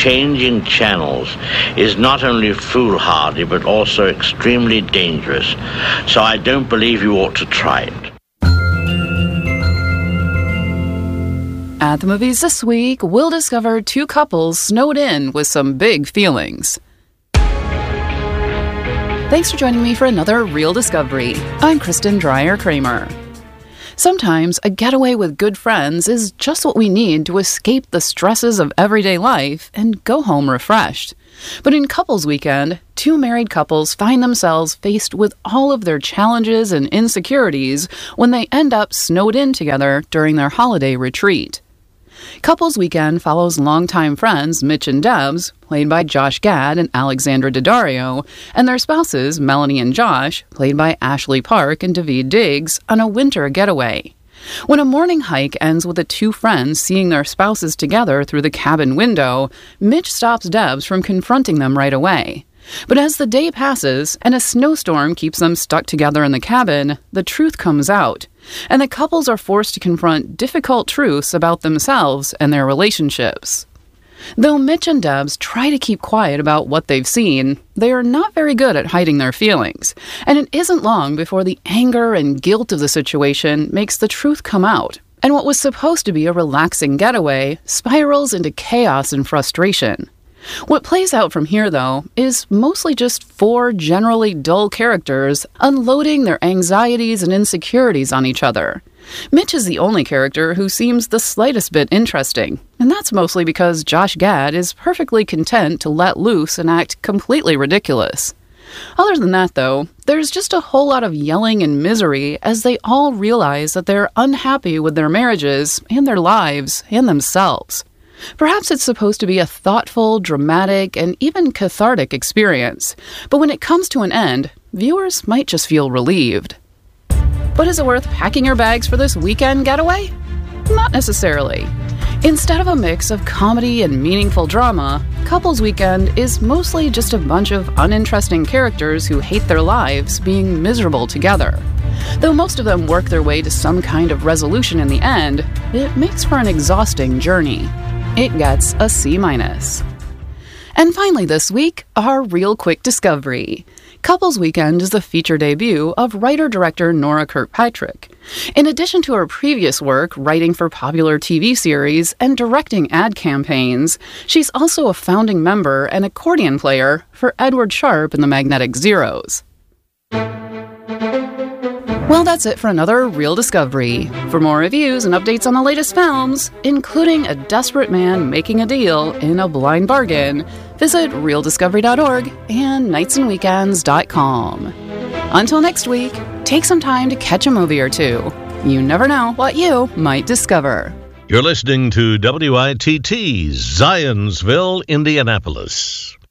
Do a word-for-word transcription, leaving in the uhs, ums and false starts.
changing channels is not only foolhardy but also extremely dangerous. So I don't believe you ought to try it. At the movies this week, we'll discover two couples snowed in with some big feelings. Thanks for joining me for another Real Discovery. I'm Kristen Dreyer-Kramer. Sometimes a getaway with good friends is just what we need to escape the stresses of everyday life and go home refreshed. But in Couples Weekend, two married couples find themselves faced with all of their challenges and insecurities when they end up snowed in together during their holiday retreat. Couples Weekend follows longtime friends Mitch and Debs, played by Josh Gad and Alexandra Daddario, and their spouses Melanie and Josh, played by Ashley Park and Daveed Diggs, on a winter getaway. When a morning hike ends with the two friends seeing their spouses together through the cabin window, Mitch stops Debs from confronting them right away. But as the day passes and a snowstorm keeps them stuck together in the cabin, the truth comes out, and the couples are forced to confront difficult truths about themselves and their relationships. Though Mitch and Debs try to keep quiet about what they've seen, they are not very good at hiding their feelings, and it isn't long before the anger and guilt of the situation makes the truth come out, and what was supposed to be a relaxing getaway spirals into chaos and frustration. What plays out from here, though, is mostly just four generally dull characters unloading their anxieties and insecurities on each other. Mitch is the only character who seems the slightest bit interesting, and that's mostly because Josh Gad is perfectly content to let loose and act completely ridiculous. Other than that, though, there's just a whole lot of yelling and misery as they all realize that they're unhappy with their marriages and their lives and themselves. Perhaps it's supposed to be a thoughtful, dramatic, and even cathartic experience, but when it comes to an end, viewers might just feel relieved. But is it worth packing your bags for this weekend getaway? Not necessarily. Instead of a mix of comedy and meaningful drama, Couples Weekend is mostly just a bunch of uninteresting characters who hate their lives being miserable together. Though most of them work their way to some kind of resolution in the end, it makes for an exhausting journey. It gets a C minus. And finally this week, our real quick discovery. Couples Weekend is the feature debut of writer-director Nora Kirkpatrick. In addition to her previous work writing for popular T V series and directing ad campaigns, she's also a founding member and accordion player for Edward Sharpe and the Magnetic Zeros. Well, that's it for another Real Discovery. For more reviews and updates on the latest films, including A Desperate Man Making a Deal in a Blind Bargain, visit real discovery dot org and nights and weekends dot com. Until next week, take some time to catch a movie or two. You never know what you might discover. You're listening to W I T T, Zionsville, Indianapolis.